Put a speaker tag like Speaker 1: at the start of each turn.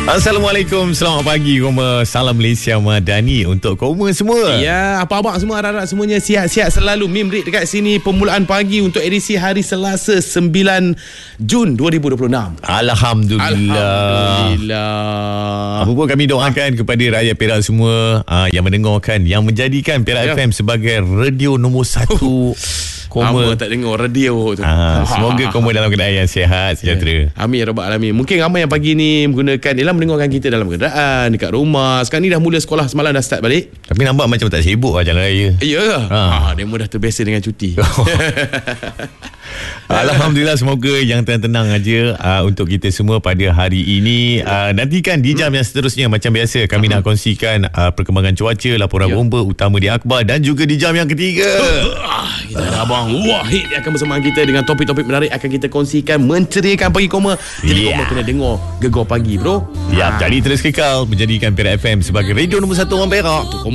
Speaker 1: Assalamualaikum, selamat pagi Koma. Salam Malaysia Madani untuk Koma semua.
Speaker 2: Ya, apa abang semua, harap-harap semuanya sihat-sihat selalu. Mimrik dekat sini permulaan pagi untuk edisi hari Selasa 9 Jun 2026.
Speaker 1: Alhamdulillah. Apa pun kami doakan kepada rakyat Perak semua yang mendengarkan, yang menjadikan Perak FM sebagai radio nombor 1.
Speaker 2: Koma tak dengar radio tu.
Speaker 1: Semoga Koma dalam keadaan yang sihat, sejahtera.
Speaker 2: Amin ya rabbal alamin. Mungkin ramai yang pagi ni mendengarkan kita dalam kenderaan, dekat rumah. Sekarang ni dah mula sekolah, semalam dah start balik.
Speaker 1: Tapi nampak macam tak sibuk jalan raya.
Speaker 2: Ya. Demo dah terbiasa dengan cuti.
Speaker 1: Alhamdulillah, semoga yang tenang-tenang aja untuk kita semua pada hari ini. Nantikan di jam yang seterusnya, macam biasa kami nak kongsikan perkembangan cuaca, laporan bomba utama di akhbar, dan juga di jam yang ketiga
Speaker 2: kita ada Abang Wahid yang akan bersama kita dengan topik-topik menarik akan kita kongsikan, menceriakan pagi Koma. Jadi Koma kena dengar Gegar Pagi, bro.
Speaker 1: Jadi terus kekal menjadikan Perak FM sebagai radio nombor 1 orang Perak.